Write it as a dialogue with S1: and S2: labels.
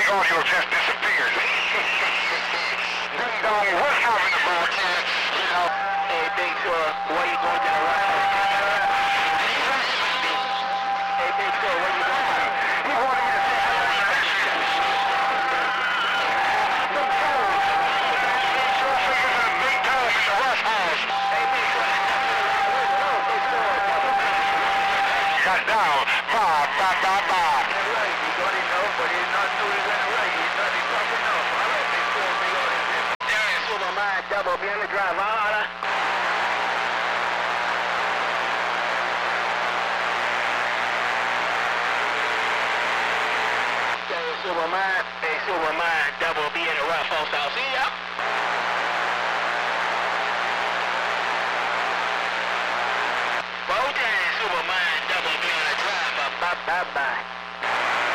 S1: audio just disappeared. Ding dong, what's happening to broadcast? You know,
S2: Hey, Big Tour, where you going to the right? Hey, Big Tour, where you going?
S1: he wanted me to say hello to Mexico. Big Tour. Show figures in a big time in the Rush House.
S2: Hey, Big Tour, Big Tour.
S1: Shut down. Bye, bye, bye, bye.
S2: You gonna know, but it's not new to that right. He's not talking now. All right, Big Tour, big on this. Yeah, Super Mind Double, be on the drive, all right? Superman, double B in the rough house. I'll see ya. Bojang, Superman, double B on the drive. Bye.